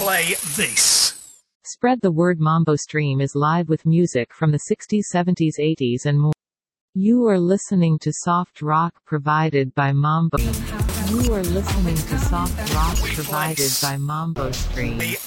play this. Spread the word. Mambo Stream is live with music from the 60s, 70s, 80s and more. You are listening to soft rock provided by Mambo. You are listening to soft rock provided by Mambo Stream. The